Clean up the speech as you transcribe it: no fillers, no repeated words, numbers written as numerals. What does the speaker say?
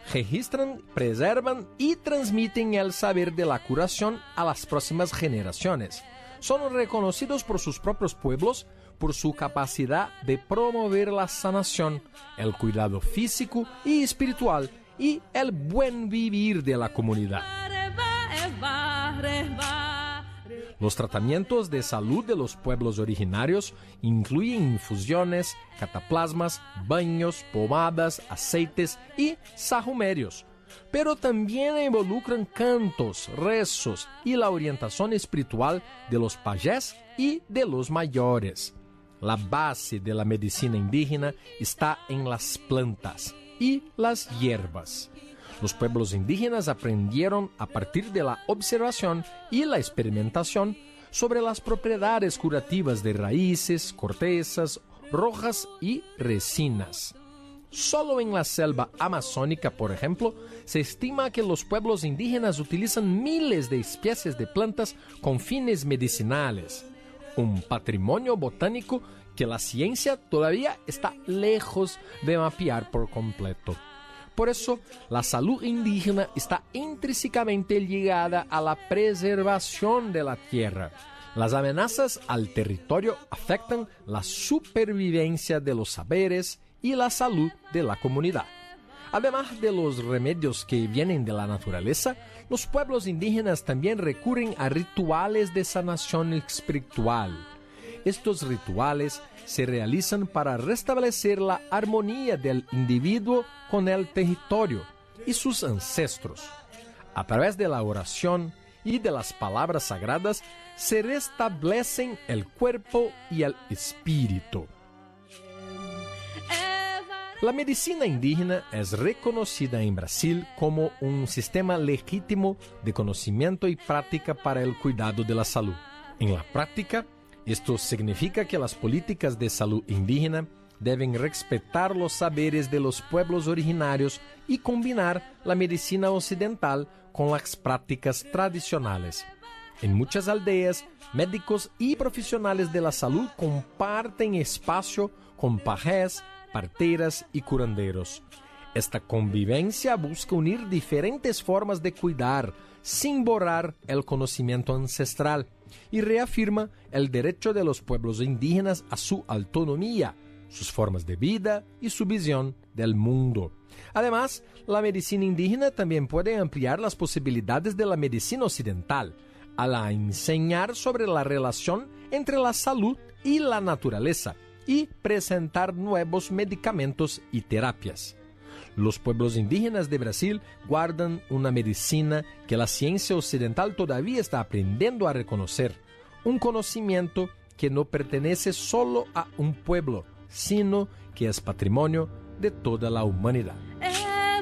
registran, preservan y transmiten el saber de la curación a las próximas generaciones. Son reconocidos por sus propios pueblos por su capacidad de promover la sanación, el cuidado físico y espiritual y el buen vivir de la comunidad. Los tratamientos de salud de los pueblos originarios incluyen infusiones, cataplasmas, baños, pomadas, aceites y sahumerios, pero también involucran cantos, rezos y la orientación espiritual de los pajés y de los mayores. La base de la medicina indígena está en las plantas y las hierbas. Los pueblos indígenas aprendieron a partir de la observación y la experimentación sobre las propiedades curativas de raíces, cortezas, hojas y resinas. Solo en la selva amazónica, por ejemplo, se estima que los pueblos indígenas utilizan miles de especies de plantas con fines medicinales. Un patrimonio botánico que la ciencia todavía está lejos de mapear por completo. Por eso, la salud indígena está intrínsecamente ligada a la preservación de la tierra. Las amenazas al territorio afectan la supervivencia de los saberes y la salud de la comunidad. Además de los remedios que vienen de la naturaleza, los pueblos indígenas también recurren a rituales de sanación espiritual. Estos rituales se realizan para restablecer la armonía del individuo con el territorio y sus ancestros. A través de la oración y de las palabras sagradas se restablecen el cuerpo y el espíritu. La medicina indígena es reconocida en Brasil como un sistema legítimo de conocimiento y práctica para el cuidado de la salud. En la práctica, esto significa que las políticas de salud indígena deben respetar los saberes de los pueblos originarios y combinar la medicina occidental con las prácticas tradicionales. En muchas aldeas, médicos y profesionales de la salud comparten espacio con pajés, parteras y curanderos. Esta convivencia busca unir diferentes formas de cuidar sin borrar el conocimiento ancestral y reafirma el derecho de los pueblos indígenas a su autonomía, sus formas de vida y su visión del mundo. Además, la medicina indígena también puede ampliar las posibilidades de la medicina occidental al enseñar sobre la relación entre la salud y la naturaleza y presentar nuevos medicamentos y terapias. Los pueblos indígenas de Brasil guardan una medicina que la ciencia occidental todavía está aprendiendo a reconocer, un conocimiento que no pertenece solo a un pueblo, sino que es patrimonio de toda la humanidad.